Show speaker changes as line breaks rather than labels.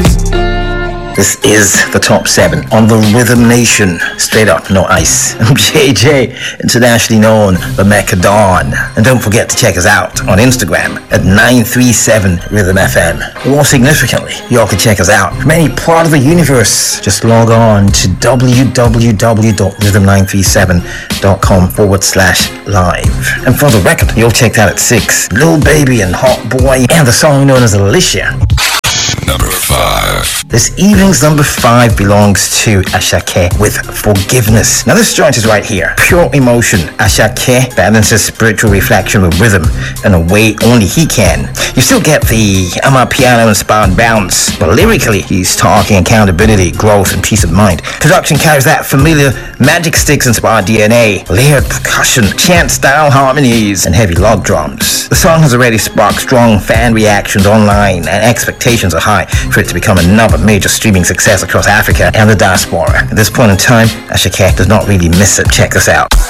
This is the top 7 on the Rhythm Nation. Straight up, no ice. I'm JJ, internationally known the Mecca Dawn. And don't forget to check us out on Instagram at 937RhythmFM. More significantly, you all can check us out from any part of the universe. Just log on to www.rhythm937.com/live. And for the record, you'll check that at 6. Lil Baby and Hot Boy and the song known as Alicia.
Number 5.
This evening's number 5 belongs to Ashake with Forgiveness. Now this joint is right here. Pure emotion. Ashake balances spiritual reflection with rhythm in a way only he can. You still get the Amapiano inspired bounce, but lyrically he's talking accountability, growth, and peace of mind. Production carries that familiar Magic Sticks inspired DNA, layered percussion, chant style harmonies, and heavy log drums. The song has already sparked strong fan reactions online, and expectations are high for it to become another major streaming success across Africa and the diaspora. At this point in time, Ashake does not really miss it. Check this out.